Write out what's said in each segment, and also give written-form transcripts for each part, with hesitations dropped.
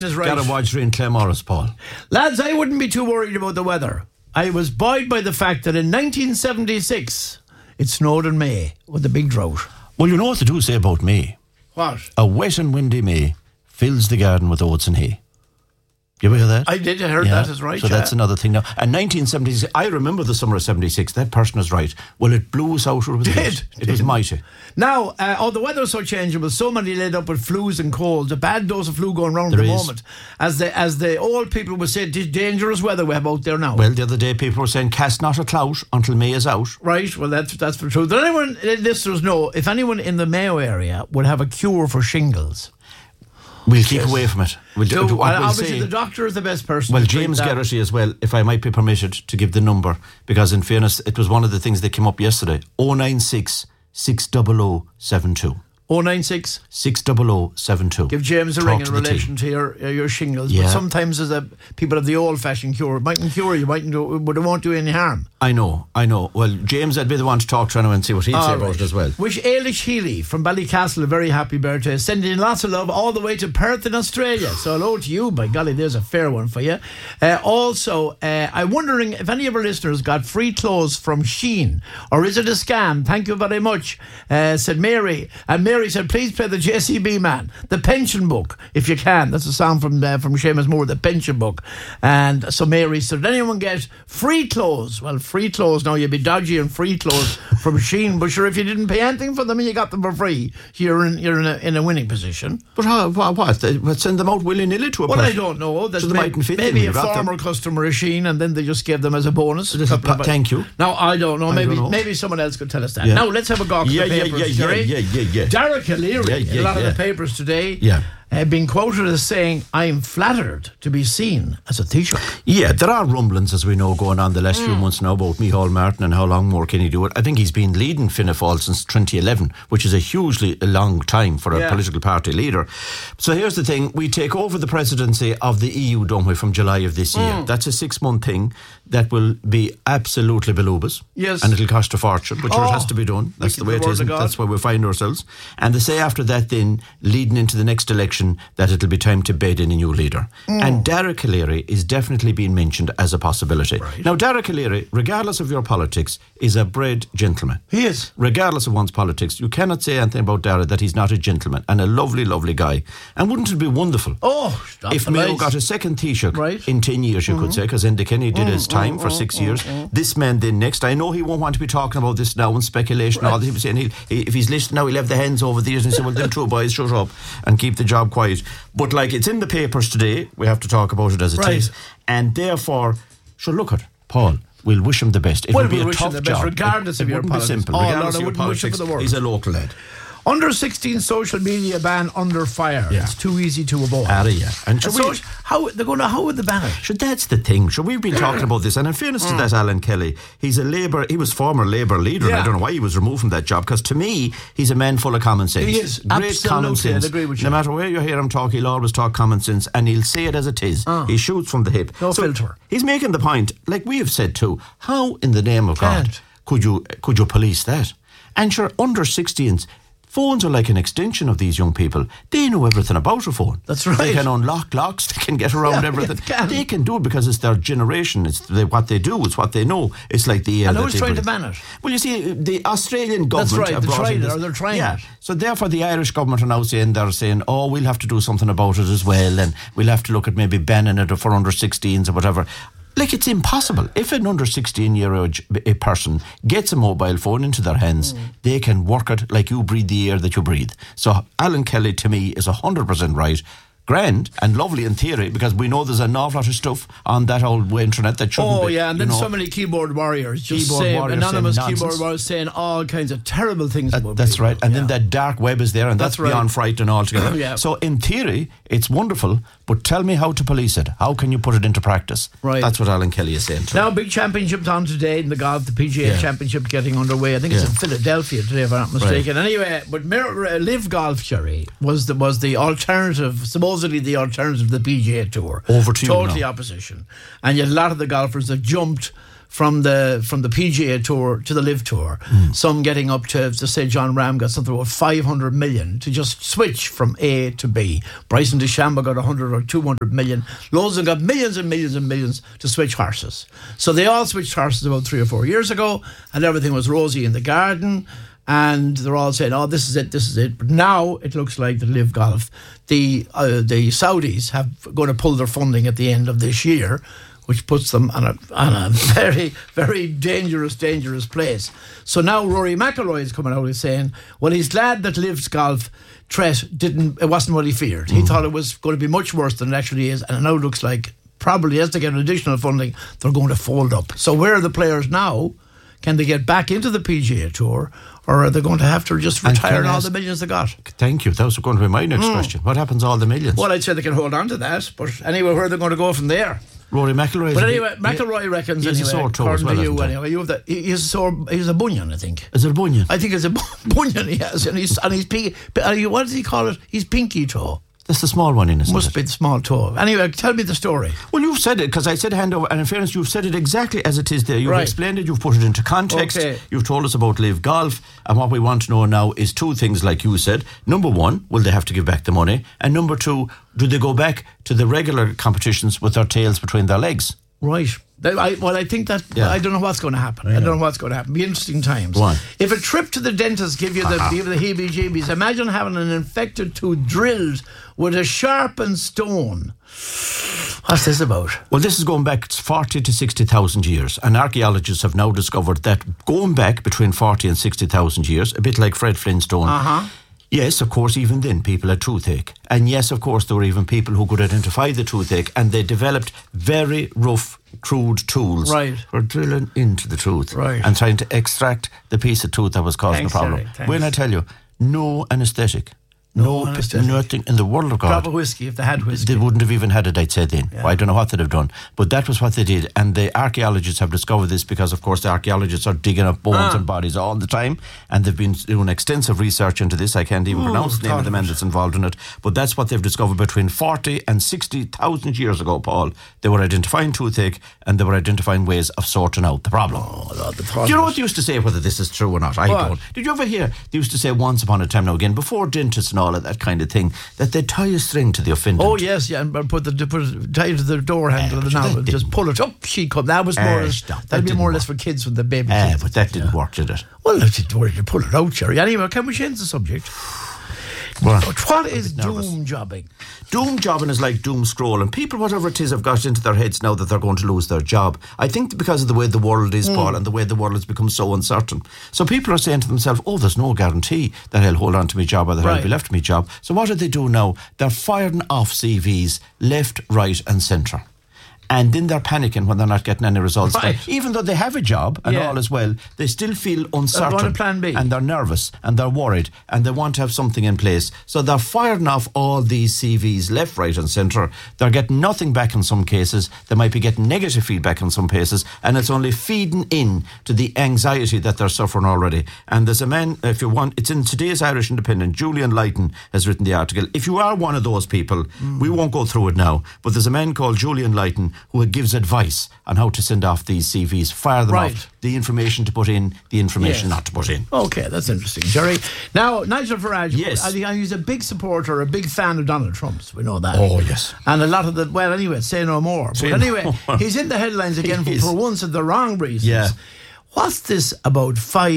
is right. Got to watch in Claremorris, Paul. Lads, I wouldn't be too worried about the weather. I was buoyed by the fact that in 1976 it snowed in May with the big drought. Well, you know what they do say about May? What? A wet and windy May fills the garden with oats and hay. You ever hear that? I did. I heard that is right. So that's another thing now. And 1976, I remember the summer of 76. That person is right. Well, it blew us out. It was mighty. Now, the weather's so changeable. So many laid up with flus and colds. A bad dose of flu going round at the moment. As the old people would say, it's dangerous weather we have out there now. Well, the other day people were saying, cast not a clout until May is out. Right. Well, that's for true. Does anyone, listeners, know if anyone in the Mayo area would have a cure for shingles? We'll keep away from it. Obviously, the doctor is the best person. Well, James Garrity as well, if I might be permitted to give the number, because in fairness, it was one of the things that came up yesterday. 096 600 72. 096 600 72. Give James a ring in relation to your shingles. Yeah. But sometimes as people have the old-fashioned cure. It mightn't cure you, but it won't do any harm. I know. Well, James, I'd be the one to talk to anyway and see what he'd say about it as well. Wish Ailish Healy from Ballycastle a very happy birthday. Sending lots of love all the way to Perth in Australia. So hello to you. By golly, there's a fair one for you. Also, I'm wondering if any of our listeners got free clothes from Shein, or is it a scam? Thank you very much, said Mary. And Mary said, please play the JCB Man, the pension book, if you can. That's a song from Seamus Moore, the pension book. And so Mary said, did anyone get free clothes? Well, free clothes, now you'd be dodgy and free clothes from Shein, but sure, if you didn't pay anything for them and you got them for free, you're in a winning position. But what? They send them out willy-nilly to a person? Well, I don't know. So they mightn't fit maybe a former customer of Shein, and then they just gave them as a bonus. Thank you. Now, I don't know. Maybe someone else could tell us that. Yeah. Now, let's have a go at the papers, Jerry. Yeah. Derek O'Leary, a lot of the papers today. Yeah. Been quoted as saying, I am flattered to be seen as a Taoiseach. Yeah, there are rumblings, as we know, going on the last few months now about Micheál Martin and how long more can he do it. I think he's been leading Fianna Fáil since 2011, which is a hugely long time for a political party leader. So here's the thing, we take over the presidency of the EU, don't we, from July of this year. That's a 6-month thing that will be absolutely belubus. Yes. And it'll cost a fortune, but sure, it has to be done. That's the way it is, and that's where we find ourselves. And they say after that then, leading into the next election, that it'll be time to bed in a new leader. And Derek O'Leary is definitely being mentioned as a possibility. Right. Now, Derek O'Leary, regardless of your politics, is a bred gentleman. He is. Regardless of one's politics, you cannot say anything about Derek that he's not a gentleman and a lovely, lovely guy. And wouldn't it be wonderful if Mayo got a second Taoiseach in 10 years, you could say, because Enda Kenny did his time for 6 years. This man then next. I know he won't want to be talking about this now and speculation. All he was saying, if he's listening now, he'll have the hands over the ears and say, well, them two boys, shut up and keep the job quiet. But like, it's in the papers today, we have to talk about it as it is, and therefore, sure, look at Paul, we'll wish him the best. It will be a tough job, regardless of your politics. It wouldn't be simple, regardless of your politics. He's a local lad. Under 16 social media ban under fire. Yeah. It's too easy to avoid. And how would they ban it? So that's the thing. So we've been talking about this, and in fairness to that Alan Kelly, he was former Labour leader, and I don't know why he was removed from that job, because to me, he's a man full of common sense. He is. Great Absolutely, common sense. I agree with you. No matter where you hear him talk, he'll always talk common sense, and he'll say it as it is. He shoots from the hip. No filter. He's making the point, like we have said too, how in the name of God could you police that? And sure, under 16s, phones are like an extension of these young people. They know everything about a phone. That's right. They can unlock locks. They can get around everything. They can do it because it's their generation. It's what they do. It's what they know. It's like the air. And who's trying to ban it? Well, you see, the Australian government. That's right. They're trying it. So therefore, the Irish government are now saying, we'll have to do something about it as well, and we'll have to look at maybe banning it for under 16s or whatever. Like, it's impossible. If an under 16-year-old a person gets a mobile phone into their hands, they can work it like you breathe the air that you breathe. So Alan Kelly, to me, is 100% right. Grand and lovely in theory, because we know there's an awful lot of stuff on that old internet that shouldn't be. And then so many keyboard warriors anonymous keyboard warriors saying all kinds of terrible things about that's people. Right. And then that dark web is there, and that's beyond frightening altogether. So in theory, it's wonderful, but tell me how to police it. How can you put it into practice? Right. That's what Alan Kelly is saying. Now, big championships on today in the golf, the PGA Championship getting underway. I think it's in Philadelphia today, if I'm not mistaken. Right. Anyway, but Live Golf, Jerry, was the alternative, supposedly the alternative to the PGA Tour. Over to totally opposition. And yet a lot of the golfers have jumped from the PGA Tour to the Live Tour. Some getting up to say John Ram got something about 500 million to just switch from A to B. Bryson DeChambeau got 100 or 200 million. Loads of them got millions and millions and millions to switch horses. So they all switched horses about 3 or 4 years ago, and everything was rosy in the garden. And they're all saying, "Oh, this is it." But now it looks like the Live Golf, the Saudis have going to pull their funding at the end of this year, which puts them on a very, very dangerous place. So now Rory McIlroy is coming out and saying, well, he's glad that Live's golf threat it wasn't what he feared. He thought it was going to be much worse than it actually is, and it now looks like probably as they get additional funding, they're going to fold up. So where are the players now? Can they get back into the PGA Tour, or are they going to have to just retire all the millions they got? Thank you. That was going to be my next question. What happens to all the millions? Well, I'd say they can hold on to that, but anyway, where are they going to go from there? Rory McIlroy. But anyway, McIlroy reckons he's anyway, a sore toe as well, to you anyway. He's a bunion, I think. Is it a bunion? I think it's a bunion he has, and he's what does he call it? He's pinky toe. That's the small one, isn't it? Must be the small toe. Anyway, tell me the story. Well, you've said it, because I said hand over, and in fairness, you've said it exactly as it is there. You've explained it, you've put it into context. Okay. You've told us about Live Golf, and what we want to know now is two things, like you said. Number one, will they have to give back the money? And number two, do they go back to the regular competitions with their tails between their legs? Right. I think that I don't know what's going to happen. I don't know what's going to happen. Be interesting times. Why? If a trip to the dentist give you the heebie-jeebies, imagine having an infected tooth drilled with a sharpened stone. What's this about? Well, this is going back 40 to 60,000 years, and archaeologists have now discovered that going back between 40 and 60,000 years, a bit like Fred Flintstone. Yes, of course, even then people had toothache. And yes, of course, there were even people who could identify the toothache, and they developed very rough, crude tools for drilling into the tooth and trying to extract the piece of tooth that was causing the problem. When I tell you, no anaesthetic. Nothing in the world of God. Drop of whiskey if they had whiskey. They wouldn't have even had it, I'd say then. I don't know what they'd have done. But that was what they did. And the archaeologists have discovered this because, of course, the archaeologists are digging up bones and bodies all the time. And they've been doing extensive research into this. I can't even pronounce the name of the man that's involved in it. But that's what they've discovered between 40 and 60,000 years ago, Paul. They were identifying toothache, and they were identifying ways of sorting out the problem. Do you know what they used to say, whether this is true or not? I don't. Did you ever hear they used to say once upon a time, now again, before dentists and all of that kind of thing, that they tie a string to the offendant? Oh yes, and tie it to the door handle of the knob, just pull it up. She come. That was more. That'd be more or less for kids with the baby. But that didn't work, did it? Well, it didn't work. You pull it out, Jerry. Anyway, can we change the subject? What is doom jobbing? Doom jobbing is like doom scrolling. People, whatever it is, have got into their heads now that they're going to lose their job. I think because of the way the world is, Paul, and the way the world has become so uncertain. So people are saying to themselves, oh, there's no guarantee that I'll hold on to my job or that I'll be left to my job. So what do they do now? They're firing off CVs left, right and centre. And then they're panicking when they're not getting any results. Even though they have a job and all as well, they still feel uncertain. They're on a plan B. And they're nervous and they're worried and they want to have something in place. So they're firing off all these CVs left, right and centre. They're getting nothing back in some cases. They might be getting negative feedback in some cases, and it's only feeding in to the anxiety that they're suffering already. And there's a man, if you want, it's in today's Irish Independent, Julian Leighton has written the article. If you are one of those people, we won't go through it now, but there's a man called Julian Leighton who gives advice on how to send off these CVs, fire them off, the information to put in, the information not to put in. Okay, that's interesting, Jerry. Now, Nigel Farage, he's a big supporter, a big fan of Donald Trump's, we know that. Oh, yes. And a lot of the, well, anyway, say no more. But anyway, he's in the headlines again for once at the wrong reasons. Yeah. What's this about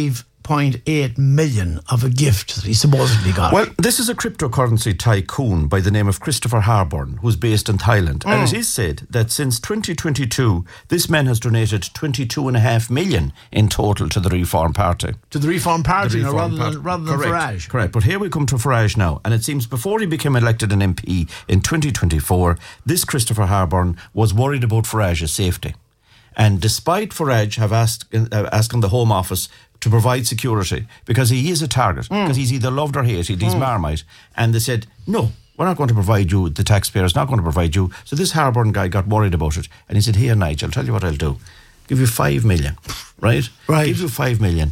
5.8 million of a gift that he supposedly got? Well, this is a cryptocurrency tycoon by the name of Christopher Harborn, who's based in Thailand. And it is said that since 2022, this man has donated 22.5 million in total to the Reform Party. To the Reform Party, rather than Farage. Correct. But here we come to Farage now. And it seems before he became elected an MP in 2024, this Christopher Harborn was worried about Farage's safety. And despite Farage have asking the Home Office to provide security, because he is a target, because he's either loved or hated, he's Marmite, and they said, no, we're not going to provide you, the taxpayer's not going to provide you. So this Harborn guy got worried about it, and he said, here, Nigel, I'll tell you what I'll do. Give you 5 million, right? Right. Give you 5 million.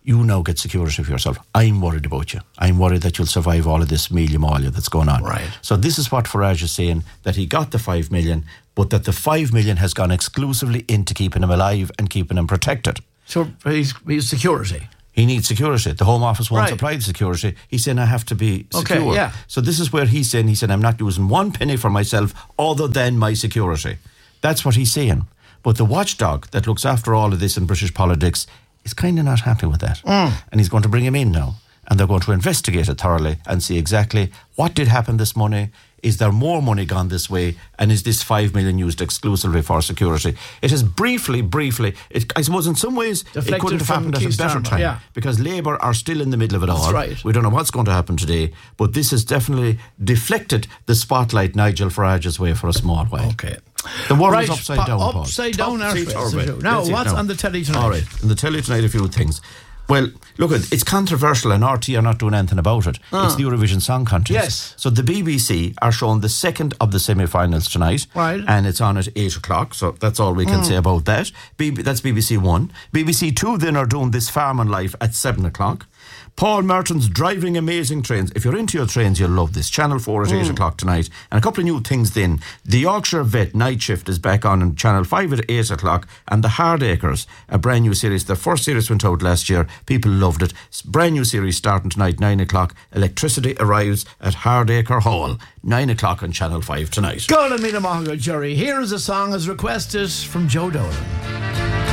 you now get security for yourself. I'm worried about you. I'm worried that you'll survive all of this mealy-moly that's going on. Right. So this is what Farage is saying, that he got the 5 million, but that the 5 million has gone exclusively into keeping him alive and keeping him protected. So he's security. He needs security. The Home Office won't supply the security. He's saying, I have to be secure. Okay, yeah. So this is where he said, I'm not using one penny for myself other than my security. That's what he's saying. But the watchdog that looks after all of this in British politics is kind of not happy with that. And he's going to bring him in now. And they're going to investigate it thoroughly and see exactly what did happen this money. Is there more money gone this way? And is this 5 million used exclusively for security? It has briefly, I suppose in some ways it could have happened at a better time. Because Labour are still in the middle of it all. That's right. We don't know what's going to happen today. But this has definitely deflected the spotlight Nigel Farage's way for a small while. Okay. The world is upside down, Paul. Upside down, now, what's on the telly tonight? All right, on the telly tonight, a few things. Well, look, it's controversial and RT are not doing anything about it. It's the Eurovision Song Contest. Yes. So the BBC are showing the second of the semi-finals tonight. Right. And it's on at 8 o'clock, so that's all we can say about that. That's BBC One. BBC Two then are doing This Farming Life at 7 o'clock. Paul Merton's Driving Amazing Trains. If you're into your trains, you'll love this. Channel 4 at 8 o'clock tonight. And a couple of new things then. The Yorkshire Vet Night Shift is back on Channel 5 at 8 o'clock. And The Hardacres, a brand new series. The first series went out last year. People loved it. Brand new series starting tonight, 9 o'clock. Electricity arrives at Hardacre Hall, 9 o'clock on Channel 5 tonight. Golden Mina Mahaga, Jerry. Here is a song as requested from Joe Dolan.